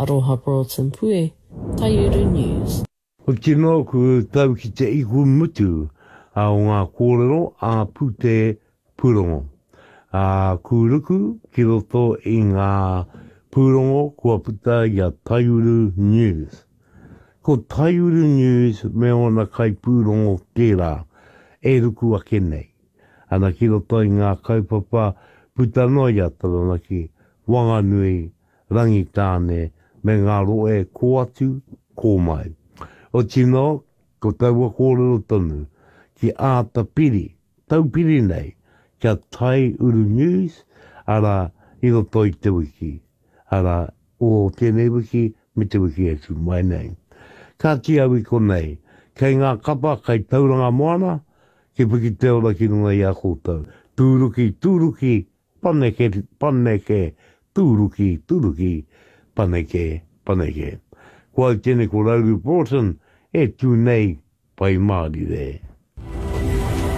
Aroha Broughton Pue, Taiuru News. O tino ku tau ki te iku mutu a o ngā kōrero a pute purongo. A kuruku ki roto i ngā purongo kua puta i a Taiuru News. Ko Taiuru News me ona kai purongo tērā e ruku ake nei. Ana ki roto i ngā kaupapa puta noi a tarona ki Wanganui, Rangitāne, me ngā roe ko atu, ko mai. O tino, ko taua kōrero tonu, ki āta piri, tau piri nei, kia Taiuru News, ara i roto i te wiki. Ara o tēnei wiki, me te wiki e tu mai nei. Ka ti au i konei, kei ngā kapa kai tauranga moana, ki piki te ora ki runga i a kōtau. Tūruki, paneke, tūruki, paneke. Kua tēne ko Rauru Broughton, e tū nei pai Māori re.